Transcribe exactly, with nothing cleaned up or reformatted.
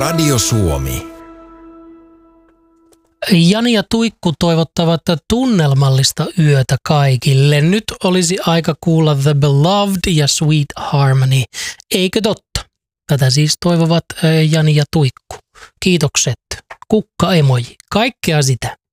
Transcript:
Radio Suomi. Jani ja Tuikku toivottavat tunnelmallista yötä kaikille. Nyt olisi aika kuulla The Beloved ja Sweet Harmony. Eikö totta? Tätä siis toivovat Jani ja Tuikku. Kiitokset. Kukka-emoji. Kaikkea sitä.